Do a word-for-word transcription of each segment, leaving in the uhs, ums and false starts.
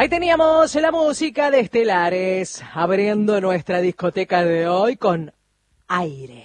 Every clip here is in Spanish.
Ahí teníamos la música de Estelares, abriendo nuestra discoteca de hoy con Aire.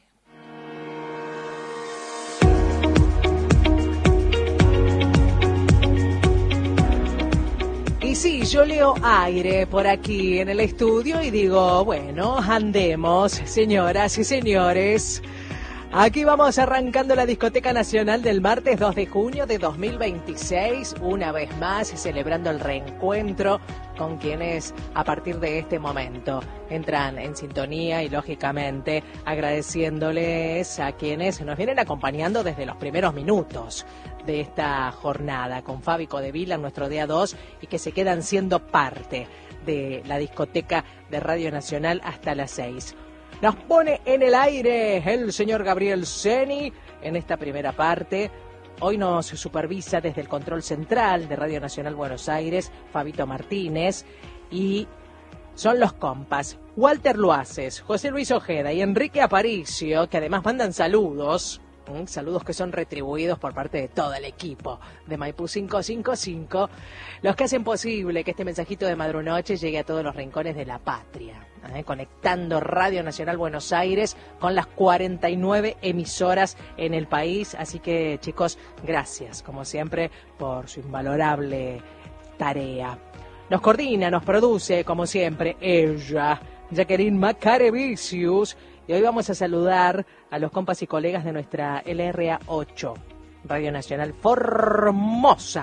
Y sí, yo leo Aire por aquí en el estudio y digo, bueno, andemos, señoras y señores. Aquí vamos arrancando la Discoteca Nacional del martes dos de junio de dos mil veintiséis, una vez más celebrando el reencuentro con quienes a partir de este momento entran en sintonía y lógicamente agradeciéndoles a quienes nos vienen acompañando desde los primeros minutos de esta jornada con Fabi Codevila en nuestro día dos y que se quedan siendo parte de la discoteca de Radio Nacional hasta las seis. Nos pone en el aire el señor Gabriel Ceni en esta primera parte. Hoy nos supervisa desde el control central de Radio Nacional Buenos Aires, Fabito Martínez, y son los compas Walter Luaces, José Luis Ojeda y Enrique Aparicio, que además mandan saludos, ¿eh? saludos que son retribuidos por parte de todo el equipo de Maipú quinientos cincuenta y cinco, los que hacen posible que este mensajito de Madrunoche llegue a todos los rincones de la patria. Eh, conectando Radio Nacional Buenos Aires con las cuarenta y nueve emisoras en el país. Así que, chicos, gracias, como siempre, por su invalorable tarea. Nos coordina, nos produce, como siempre, ella, Jacqueline Macarevicius. Y hoy vamos a saludar a los compas y colegas de nuestra L R A ocho, Radio Nacional Formosa.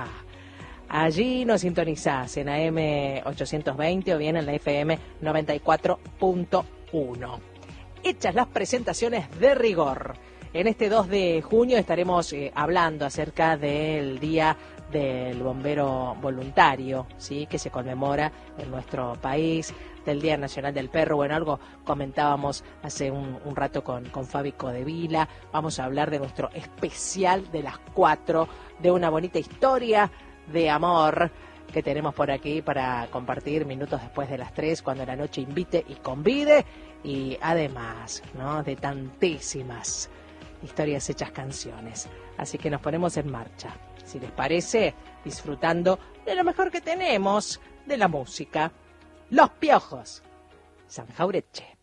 Allí nos sintonizás en A M ochocientos veinte o bien en la F M noventa y cuatro punto uno. Hechas las presentaciones de rigor, en este dos de junio estaremos eh, hablando acerca del Día del Bombero Voluntario, ¿sí? Que se conmemora en nuestro país, del Día Nacional del Perro. Bueno, algo comentábamos hace un, un rato con, con Fabi Codevila. Vamos a hablar de nuestro especial de las cuatro, de una bonita historia de amor que tenemos por aquí para compartir minutos después de las tres, cuando la noche invite y convide, y además, ¿no?, de tantísimas historias hechas canciones. Así que nos ponemos en marcha, si les parece, disfrutando de lo mejor que tenemos, de la música. Los Piojos, San Jauretche.